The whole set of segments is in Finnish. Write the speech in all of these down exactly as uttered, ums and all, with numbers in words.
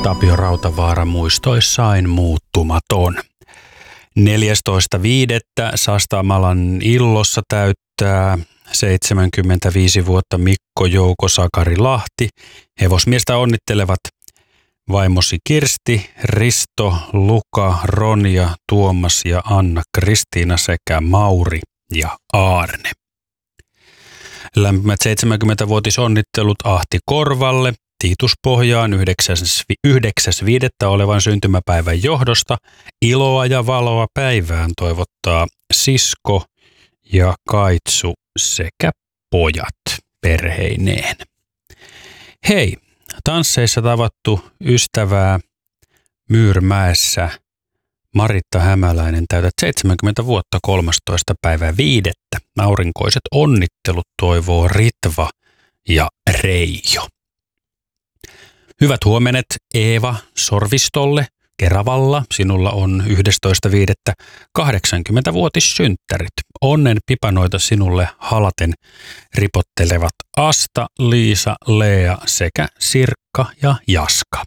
Tapio Rautavaara muistoissain muuttumaton. neljästoista viidettä Sastamalan Illossa täyttää seitsemänkymmentäviisi vuotta Mikko Jouko Sakari Lahti. Hevosmiestä onnittelevat vaimosi Kirsti, Risto, Luka, Ronja, Tuomas ja Anna Kristiina sekä Mauri ja Aarne. Lämpimät seitsemänkymmentävuotisonnittelut Ahti Korvalle, Tiituspohjaan yhdeksäs viidettä olevan syntymäpäivän johdosta. Iloa ja valoa päivään toivottaa sisko ja Kaitsu sekä pojat perheineen. Hei, tansseissa tavattu ystävää Myyrmäessä Maritta Hämäläinen täytät seitsemänkymmentä vuotta kolmastoista päivää viidettä. Aurinkoiset onnittelut toivoo Ritva ja Reijo. Hyvät huomenet Eeva Sorvistolle Keravalla. Sinulla on yhdestoista viidettä kahdeksankymmentävuotissynttärit. Onnen pipanoita sinulle halaten ripottelevat Asta, Liisa, Lea sekä Sirkka ja Jaska.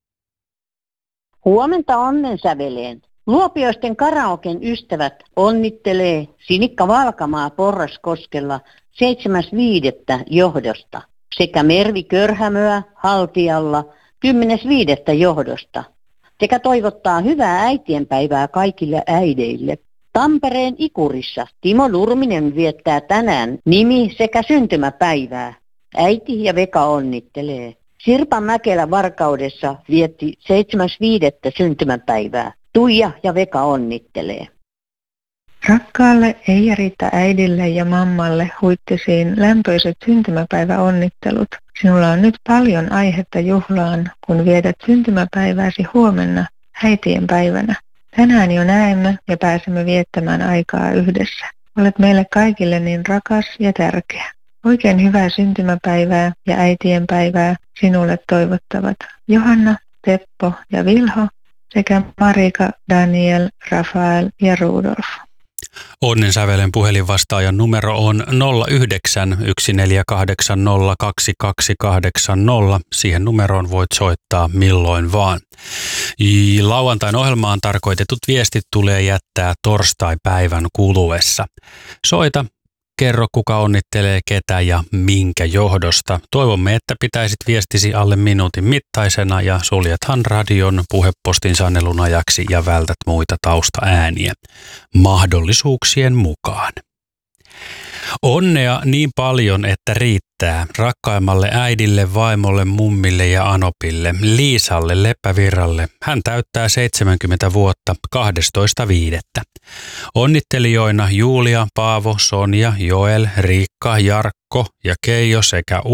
Huomenta onnen säveleen. Luopioisten karaoken ystävät onnittelee Sinikka Valkamaa Porraskoskella seitsemäs viidettä johdosta sekä Mervi Körhämöä Haltialla kymmenes viidettä johdosta sekä toivottaa hyvää äitienpäivää kaikille äideille. Tampereen Ikurissa Timo Nurminen viettää tänään nimi- sekä syntymäpäivää. Äiti ja Veka onnittelee. Sirpa Mäkelä Varkaudessa vietti seitsemäs viidettä syntymäpäivää. Tuija ja Veka onnittelee. Rakkaalle Eija-Riitta äidille ja mammalle huittisiin lämpöiset syntymäpäiväonnittelut. Sinulla on nyt paljon aihetta juhlaan, kun vietät syntymäpäivääsi huomenna äitien päivänä. Tänään jo näemme ja pääsemme viettämään aikaa yhdessä. Olet meille kaikille niin rakas ja tärkeä. Oikein hyvää syntymäpäivää ja äitien päivää sinulle toivottavat Johanna, Teppo ja Vilho sekä Marika, Daniel, Rafael ja Rudolf. Onnen sävelen puhelinvastaajan numero on nolla yhdeksän yksi neljä kahdeksan nolla kaksi kaksi kahdeksan nolla. Siihen numeroon voit soittaa milloin vaan. Lauantain ohjelmaan tarkoitetut viestit tulee jättää torstai-päivän kuluessa. Soita, kerro kuka onnittelee ketä ja minkä johdosta. Toivomme, että pitäisit viestisi alle minuutin mittaisena ja suljethan radion puhepostin sanelun ajaksi ja vältät muita taustaääniä mahdollisuuksien mukaan. Onnea niin paljon, että riittää rakkaimmalle äidille, vaimolle, mummille ja anopille, Liisalle Leppävirralle. Hän täyttää seitsemänkymmentä vuotta kahdestoista viidettä. Onnittelijoina Julia, Paavo, Sonja, Joel, Riikka, Jarkko ja Keijo sekä